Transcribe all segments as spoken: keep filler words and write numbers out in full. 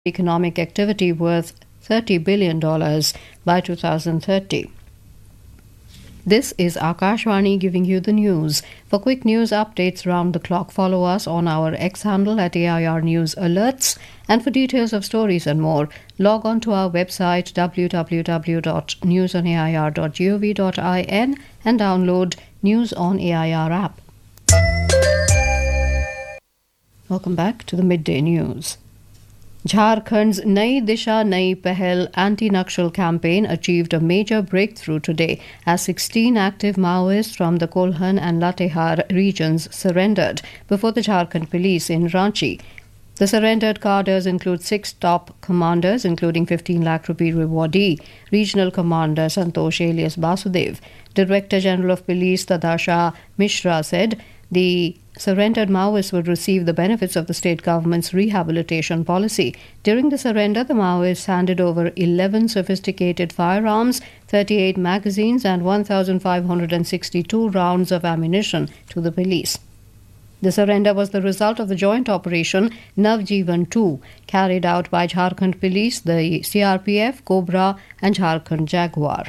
economic activity worth thirty billion dollars by two thousand thirty. This is Akashvani giving you the news. For quick news updates round the clock, follow us on our X handle at A I R News Alerts. And for details of stories and more, log on to our website w w w dot news on a i r dot gov dot in and download News on A I R app. Welcome back to the Midday News. Jharkhand's Nai Disha Nai Pehel anti-Nakshal campaign achieved a major breakthrough today as sixteen active Maoists from the Kolhan and Latehar regions surrendered before the Jharkhand police in Ranchi. The surrendered cadres include six top commanders, including fifteen lakh rupee rewardee, Regional Commander Santosh alias Basudev. Director General of Police Tadasha Mishra said the surrendered Maoists would receive the benefits of the state government's rehabilitation policy. During the surrender, the Maoists handed over eleven sophisticated firearms, thirty-eight magazines and one thousand five hundred sixty-two rounds of ammunition to the police. The surrender was the result of the joint operation Navjeevan two, carried out by Jharkhand Police, the C R P F, Cobra and Jharkhand Jaguar.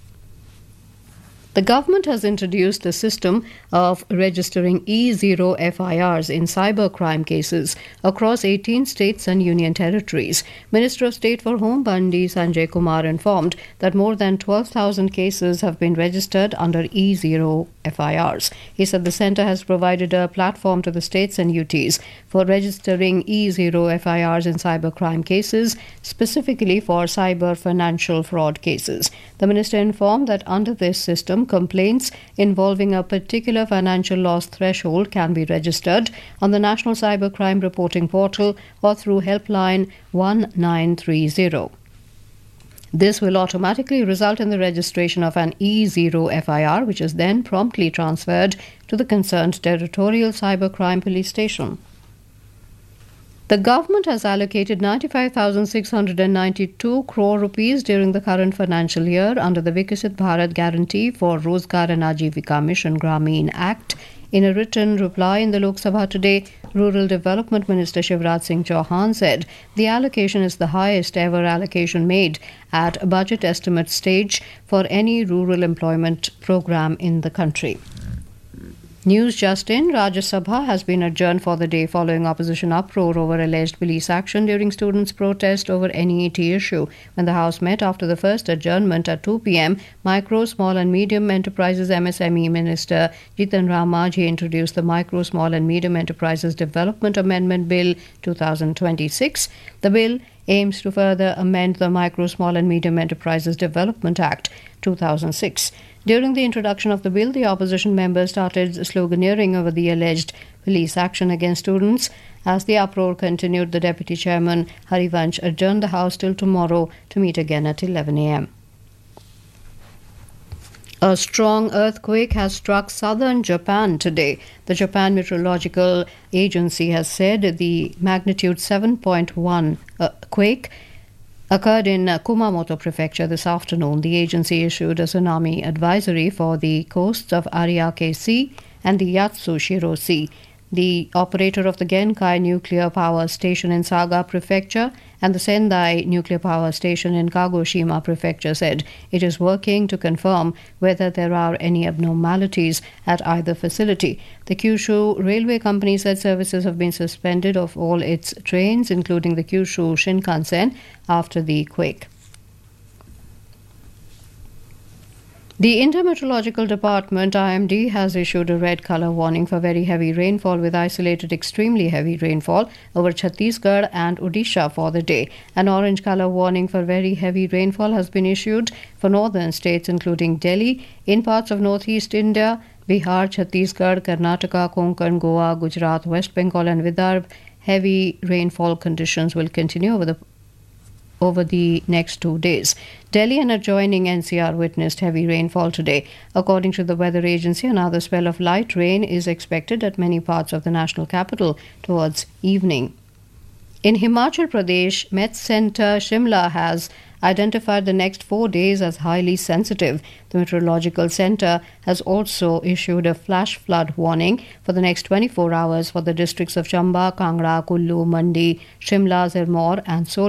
The government has introduced a system of registering E zero F I Rs in cybercrime cases across eighteen states and union territories. Minister of State for Home Bandi Sanjay Kumar informed that more than twelve thousand cases have been registered under E zero F I Rs. He said the centre has provided a platform to the states and U Ts for registering E zero F I Rs in cybercrime cases, specifically for cyber financial fraud cases. The minister informed that under this system, complaints involving a particular financial loss threshold can be registered on the National Cybercrime Reporting Portal or through helpline one nine three zero. This will automatically result in the registration of an E zero F I R, which is then promptly transferred to the concerned territorial cybercrime police station. The government has allocated ninety-five thousand six hundred ninety-two crore rupees during the current financial year under the Viksit Bharat Guarantee for Rozgar and Ajivika Mission Grameen Act. In a written reply in the Lok Sabha today, Rural Development Minister Shivraj Singh Chauhan said the allocation is the highest ever allocation made at budget estimate stage for any rural employment program in the country. News just in, Rajya Sabha has been adjourned for the day following opposition uproar over alleged police action during students' protest over N E E T issue. When the House met after the first adjournment at two p.m, Micro, Small and Medium Enterprises M S M E Minister Jitan Ram Majhi introduced the Micro, Small and Medium Enterprises Development Amendment Bill twenty twenty-six. The bill aims to further amend the Micro, Small and Medium Enterprises Development Act two thousand six. During the introduction of the bill, the opposition members started sloganeering over the alleged police action against students. As the uproar continued, the Deputy Chairman Harivansh adjourned the House till tomorrow to meet again at eleven a.m. A strong earthquake has struck southern Japan today. The Japan Meteorological Agency has said the magnitude seven point one uh, quake occurred in Kumamoto Prefecture this afternoon. The agency issued a tsunami advisory for the coasts of Ariake Sea and the Yatsushiro Sea. The operator of the Genkai Nuclear Power Station in Saga Prefecture and the Sendai Nuclear Power Station in Kagoshima Prefecture said it is working to confirm whether there are any abnormalities at either facility. The Kyushu Railway Company said services have been suspended of all its trains, including the Kyushu Shinkansen, after the quake. The Intermeteorological Department I M D has issued a red colour warning for very heavy rainfall with isolated extremely heavy rainfall over Chhattisgarh and Odisha for the day. An orange colour warning for very heavy rainfall has been issued for northern states including Delhi, in parts of northeast India, Bihar, Chhattisgarh, Karnataka, Konkan, Goa, Gujarat, West Bengal and Vidarbha. Heavy rainfall conditions will continue over the over the next two days. Delhi and adjoining N C R witnessed heavy rainfall today. According to the weather agency, another spell of light rain is expected at many parts of the national capital towards evening. In Himachal Pradesh, Met Centre Shimla has identified the next four days as highly sensitive. The Meteorological Center has also issued a flash flood warning for the next twenty-four hours for the districts of Chamba, Kangra, Kullu, Mandi, Shimla, Sirmaur and Solapur.